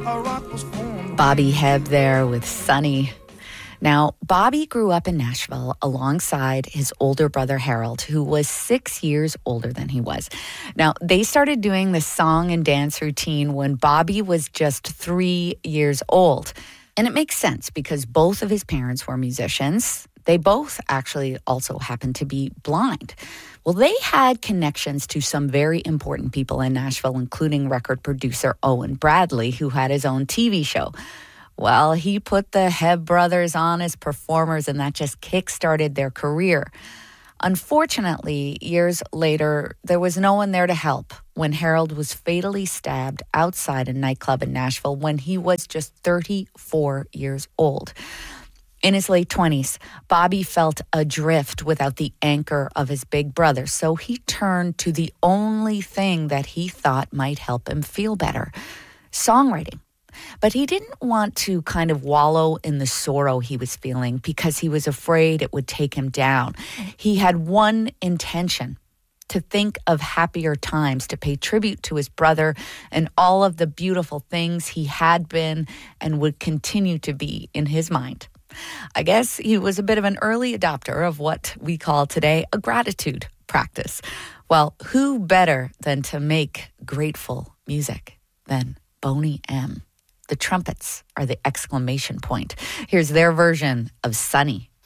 Bobby Hebb there with Sunny. Now, Bobby grew up in Nashville alongside his older brother Harold, who was 6 years older than he was. Now, they started doing the song and dance routine when Bobby was just 3 years old. And it makes sense because both of his parents were musicians. They both actually also happened to be blind. Well, they had connections to some very important people in Nashville, including record producer Owen Bradley, who had his own TV show. Well, he put the Hebb brothers on as performers, and that just kick-started their career. Unfortunately, years later, there was no one there to help when Harold was fatally stabbed outside a nightclub in Nashville when he was just 34 years old. In his late 20s, Bobby felt adrift without the anchor of his big brother, so he turned to the only thing that he thought might help him feel better: songwriting. But he didn't want to kind of wallow in the sorrow he was feeling because he was afraid it would take him down. He had one intention: to think of happier times, to pay tribute to his brother and all of the beautiful things he had been and would continue to be in his mind. I guess he was a bit of an early adopter of what we call today a gratitude practice. Well, who better than to make grateful music than Boney M? The trumpets are the exclamation point. Here's their version of Sunny.